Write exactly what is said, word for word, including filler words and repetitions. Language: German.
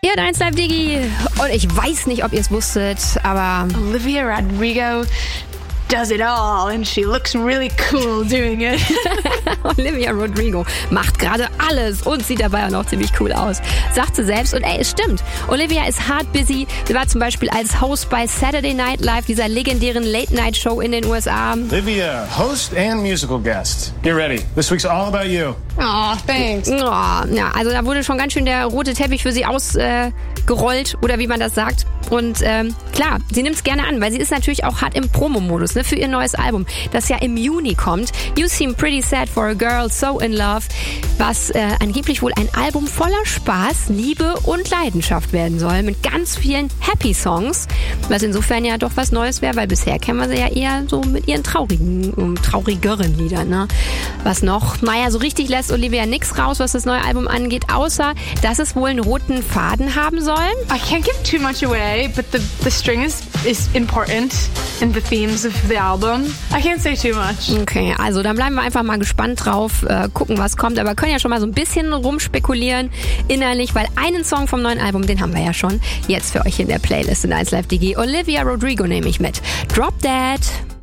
Ihr hört eins Live Digi und ich weiß nicht, ob ihr es wusstet, aber Olivia Rodrigo does it all and she looks really cool doing it. Olivia Rodrigo macht gerade alles und sieht dabei auch noch ziemlich cool aus. Sagt sie selbst und ey, es stimmt. Olivia ist hard busy. Sie war zum Beispiel als Host bei Saturday Night Live, dieser legendären Late-Night-Show in den U S A. Olivia, host and musical guest. Get ready. This week's all about you. Aw, thanks. Oh, ja, also da wurde schon ganz schön der rote Teppich für sie ausgerollt, äh, oder wie man das sagt. Und ähm, klar, sie nimmt es gerne an, weil sie ist natürlich auch hart im Promo-Modus, ne, für ihr neues Album, das ja im Juni kommt. You Seem Pretty Sad for a Girl, So in Love, was äh, angeblich wohl ein Album voller Spaß, Liebe und Leidenschaft werden soll, mit ganz vielen Happy-Songs, was insofern ja doch was Neues wäre, weil bisher kennen wir sie ja eher so mit ihren traurigen, um, traurigeren Liedern. Ne? Was noch? Naja, so richtig lässt Olivia nix raus, was das neue Album angeht, außer, dass es wohl einen roten Faden haben soll. I can't give too much away, but the, the string is, is important in the themes of the album. I can't say too much. Okay, also dann bleiben wir einfach mal gespannt drauf, äh, gucken, was kommt, aber können ja schon mal so ein bisschen rumspekulieren innerlich, weil einen Song vom neuen Album, den haben wir ja schon jetzt für euch in der Playlist in eins Live Digi. Olivia Rodrigo nehme ich mit. Drop That.